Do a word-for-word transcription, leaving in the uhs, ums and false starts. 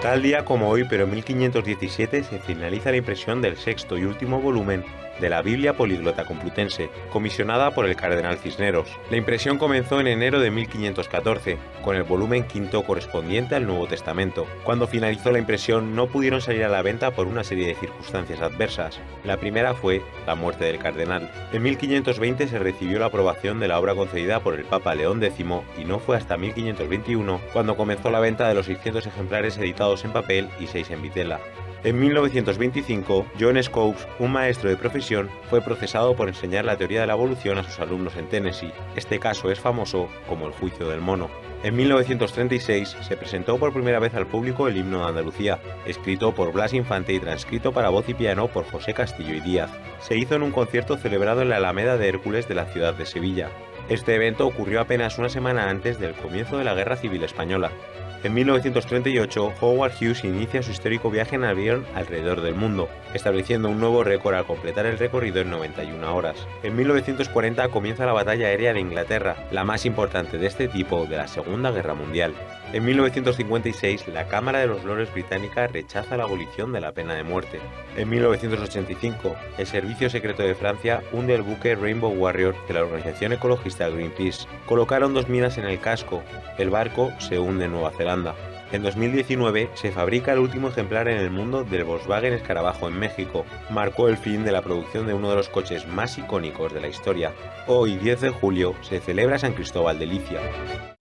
Tal día como hoy, pero en mil quinientos diecisiete, se finaliza la impresión del sexto y último volumen de la Biblia Políglota Complutense, comisionada por el cardenal Cisneros. La impresión comenzó en enero de mil quinientos catorce, con el volumen quinto correspondiente al Nuevo Testamento. Cuando finalizó la impresión no pudieron salir a la venta por una serie de circunstancias adversas. La primera fue la muerte del cardenal. En mil quinientos veinte se recibió la aprobación de la obra concedida por el Papa León décimo y no fue hasta mil quinientos veintiuno cuando comenzó la venta de los seiscientos ejemplares editados en papel y seis en vitela. En mil novecientos veinticinco, John Scopes, un maestro de profesión, fue procesado por enseñar la teoría de la evolución a sus alumnos en Tennessee. Este caso es famoso como el juicio del mono. En mil novecientos treinta y seis se presentó por primera vez al público el himno de Andalucía, escrito por Blas Infante y transcrito para voz y piano por José Castillo y Díaz. Se hizo en un concierto celebrado en la Alameda de Hércules de la ciudad de Sevilla. Este evento ocurrió apenas una semana antes del comienzo de la Guerra Civil Española. En mil novecientos treinta y ocho, Howard Hughes inicia su histórico viaje en avión alrededor del mundo, estableciendo un nuevo récord al completar el recorrido en noventa y una horas. En mil novecientos cuarenta comienza la batalla aérea de Inglaterra, la más importante de este tipo de la Segunda Guerra Mundial. En mil novecientos cincuenta y seis, la Cámara de los Lores británica rechaza la abolición de la pena de muerte. En mil novecientos ochenta y cinco, el Servicio Secreto de Francia hunde el buque Rainbow Warrior de la organización ecologista Greenpeace. Colocaron dos minas en el casco. El barco se hunde en Nueva Zelanda. En dos mil diecinueve se fabrica el último ejemplar en el mundo del Volkswagen Escarabajo en México. Marcó el fin de la producción de uno de los coches más icónicos de la historia. Hoy, diez de julio, se celebra San Cristóbal de Licia.